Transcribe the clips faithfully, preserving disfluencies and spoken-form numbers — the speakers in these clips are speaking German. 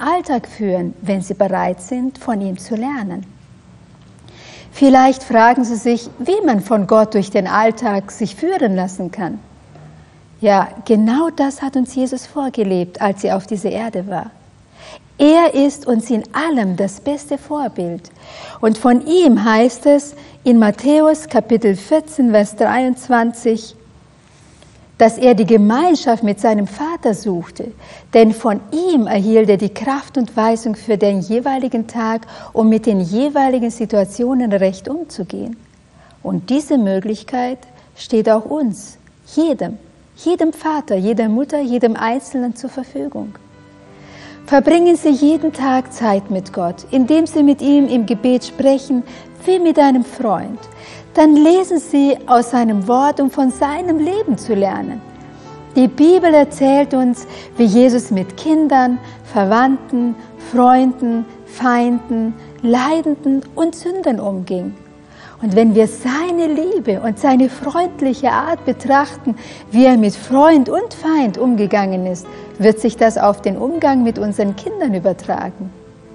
Alltag führen, wenn Sie bereit sind, von ihm zu lernen. Vielleicht fragen Sie sich, wie man von Gott durch den Alltag sich führen lassen kann. Ja, genau das hat uns Jesus vorgelebt, als er auf dieser Erde war. Er ist uns in allem das beste Vorbild. Und von ihm heißt es in Matthäus Kapitel vierzehn, Vers dreiundzwanzig, dass er die Gemeinschaft mit seinem Vater suchte, denn von ihm erhielt er die Kraft und Weisung für den jeweiligen Tag, um mit den jeweiligen Situationen recht umzugehen. Und diese Möglichkeit steht auch uns, jedem, jedem Vater, jeder Mutter, jedem Einzelnen zur Verfügung. Verbringen Sie jeden Tag Zeit mit Gott, indem Sie mit ihm im Gebet sprechen, wie mit einem Freund. Dann lesen Sie aus seinem Wort, um von seinem Leben zu lernen. Die Bibel erzählt uns, wie Jesus mit Kindern, Verwandten, Freunden, Feinden, Leidenden und Sündern umging. Und wenn wir seine Liebe und seine freundliche Art betrachten, wie er mit Freund und Feind umgegangen ist, wird sich das auf den Umgang mit unseren Kindern übertragen.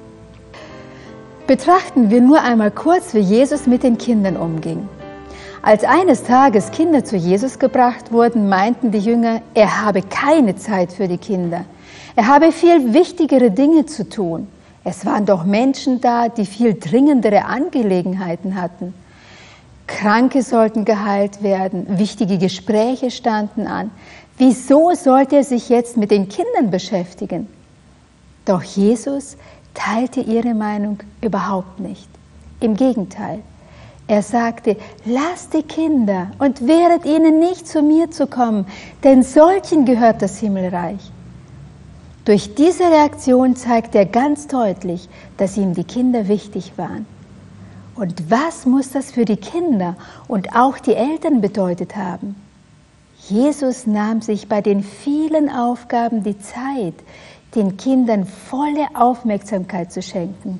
Betrachten wir nur einmal kurz, wie Jesus mit den Kindern umging. Als eines Tages Kinder zu Jesus gebracht wurden, meinten die Jünger, er habe keine Zeit für die Kinder. Er habe viel wichtigere Dinge zu tun. Es waren doch Menschen da, die viel dringendere Angelegenheiten hatten. Kranke sollten geheilt werden, wichtige Gespräche standen an. Wieso sollte er sich jetzt mit den Kindern beschäftigen? Doch Jesus teilte ihre Meinung überhaupt nicht. Im Gegenteil, er sagte, lasst die Kinder und wehret ihnen nicht, zu mir zu kommen, denn solchen gehört das Himmelreich. Durch diese Reaktion zeigt er ganz deutlich, dass ihm die Kinder wichtig waren. Und was muss das für die Kinder und auch die Eltern bedeutet haben? Jesus nahm sich bei den vielen Aufgaben die Zeit, den Kindern volle Aufmerksamkeit zu schenken.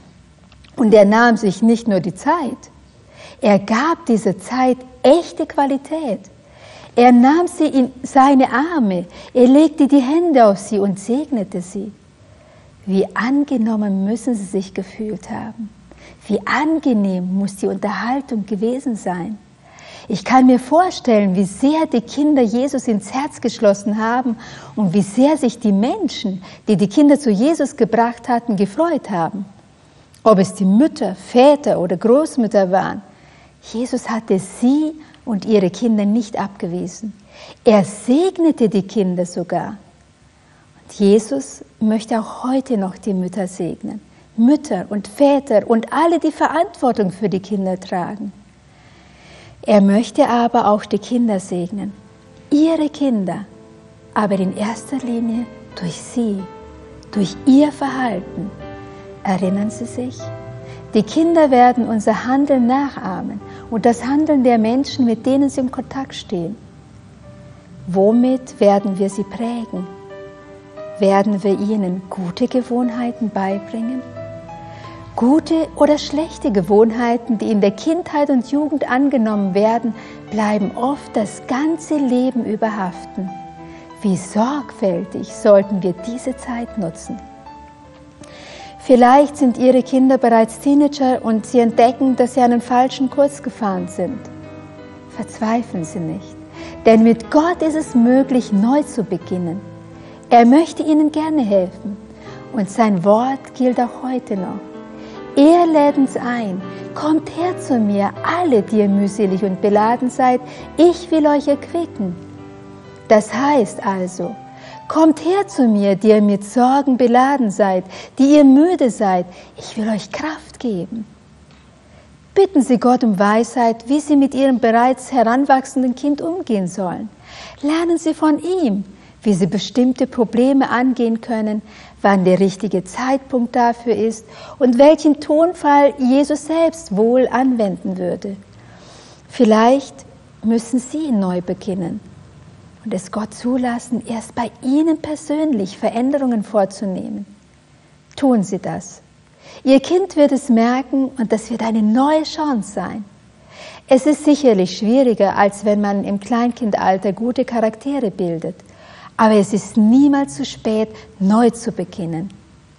Und er nahm sich nicht nur die Zeit, er gab dieser Zeit echte Qualität. Er nahm sie in seine Arme, er legte die Hände auf sie und segnete sie. Wie angenommen müssen sie sich gefühlt haben. Wie angenehm muss die Unterhaltung gewesen sein. Ich kann mir vorstellen, wie sehr die Kinder Jesus ins Herz geschlossen haben und wie sehr sich die Menschen, die die Kinder zu Jesus gebracht hatten, gefreut haben. Ob es die Mütter, Väter oder Großmütter waren, Jesus hatte sie und ihre Kinder nicht abgewiesen. Er segnete die Kinder sogar. Und Jesus möchte auch heute noch die Mütter segnen. Mütter und Väter und alle, die Verantwortung für die Kinder tragen. Er möchte aber auch die Kinder segnen, ihre Kinder, aber in erster Linie durch sie, durch ihr Verhalten. Erinnern Sie sich? Die Kinder werden unser Handeln nachahmen und das Handeln der Menschen, mit denen sie im Kontakt stehen. Womit werden wir sie prägen? Werden wir ihnen gute Gewohnheiten beibringen? Gute oder schlechte Gewohnheiten, die in der Kindheit und Jugend angenommen werden, bleiben oft das ganze Leben über haften. Wie sorgfältig sollten wir diese Zeit nutzen? Vielleicht sind Ihre Kinder bereits Teenager und Sie entdecken, dass Sie einen falschen Kurs gefahren sind. Verzweifeln Sie nicht, denn mit Gott ist es möglich, neu zu beginnen. Er möchte Ihnen gerne helfen und sein Wort gilt auch heute noch. Er lädt uns ein, kommt her zu mir, alle, die ihr mühselig und beladen seid, ich will euch erquicken. Das heißt also, kommt her zu mir, die ihr mit Sorgen beladen seid, die ihr müde seid, ich will euch Kraft geben. Bitten Sie Gott um Weisheit, wie Sie mit Ihrem bereits heranwachsenden Kind umgehen sollen. Lernen Sie von ihm, wie Sie bestimmte Probleme angehen können, wann der richtige Zeitpunkt dafür ist und welchen Tonfall Jesus selbst wohl anwenden würde. Vielleicht müssen Sie neu beginnen und es Gott zulassen, erst bei Ihnen persönlich Veränderungen vorzunehmen. Tun Sie das. Ihr Kind wird es merken und das wird eine neue Chance sein. Es ist sicherlich schwieriger, als wenn man im Kleinkindalter gute Charaktere bildet. Aber es ist niemals zu spät, neu zu beginnen.